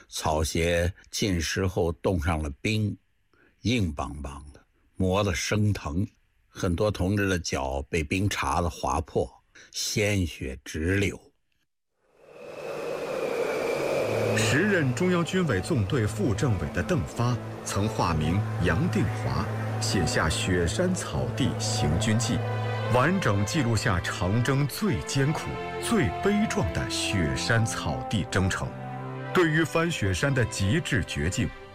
草鞋浸湿后冻上了冰，硬邦邦的，磨得生疼。很多同志的脚被冰碴子划破，鲜血直流。 时任中央军委纵队副政委的邓发曾化名杨定华，写下《雪山草地行军记》，完整记录下长征最艰苦、最悲壮的雪山草地征程。对于翻雪山的极致绝境，